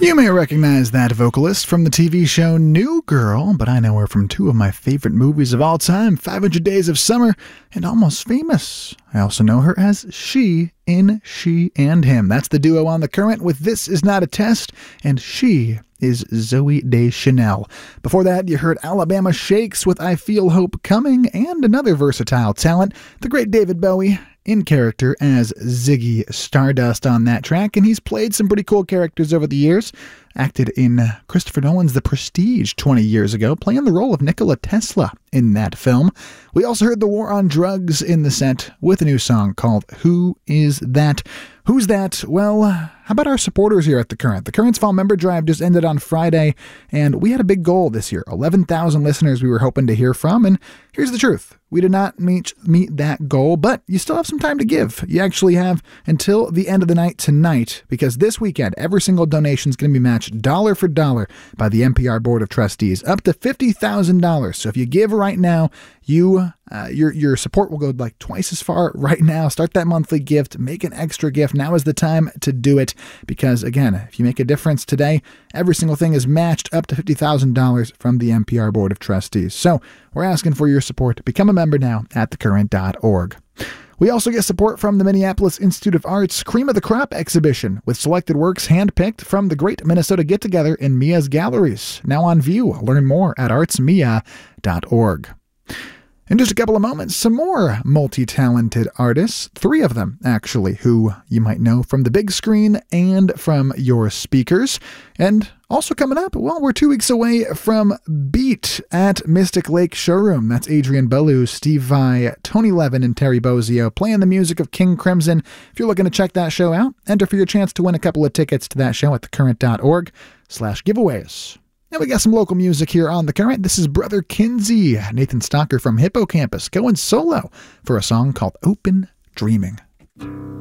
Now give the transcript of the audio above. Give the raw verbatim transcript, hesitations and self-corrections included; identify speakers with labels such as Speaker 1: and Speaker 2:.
Speaker 1: You may recognize that vocalist from the T V show New Girl, but I know her from two of my favorite movies of all time, five hundred Days of Summer and Almost Famous. I also know her as She in She and Him. That's the duo on The Current with This Is Not a Test, and She is Zooey Deschanel. Before that, you heard Alabama Shakes with I Feel Hope Coming, and another versatile talent, the great David Bowie, in character as Ziggy Stardust on that track, and he's played some pretty cool characters over the years. Acted in Christopher Nolan's The Prestige twenty years ago, playing the role of Nikola Tesla in that film. We also heard The War on Drugs in the set with a new song called Who Is That? Who's that? Well, how about our supporters here at The Current? The Current's Fall member drive just ended on Friday, and we had a big goal this year. eleven thousand listeners we were hoping to hear from, and here's the truth. We did not meet, meet that goal, but you still have some time to give. You actually have until the end of the night tonight, because this weekend, every single donation is going to be matched dollar for dollar by the N P R Board of Trustees, up to fifty thousand dollars. So if you give right now, you uh, your your support will go like twice as far right now. Start that monthly gift, make an extra gift. Now is the time to do it, because again, if you make a difference today, every single thing is matched up to fifty thousand dollars from the N P R Board of Trustees. So we're asking for your support. Become a member now at the current dot org. We also get support from the Minneapolis Institute of Art's Cream of the Crop exhibition, with selected works handpicked from the Great Minnesota Get-Together in Mia's Galleries. Now on view. Learn more at arts mia dot org. In just a couple of moments, some more multi-talented artists, three of them actually, who you might know from the big screen and from your speakers. And also coming up, well, we're two weeks away from Beat at Mystic Lake Showroom. That's Adrian Belew, Steve Vai, Tony Levin, and Terry Bozzio playing the music of King Crimson. If you're looking to check that show out, enter for your chance to win a couple of tickets to that show at thecurrent.org slash giveaways. Now we got some local music here on The Current. This is Brother Kinsey, Nathan Stocker from Hippocampus, going solo for a song called Open Dreaming.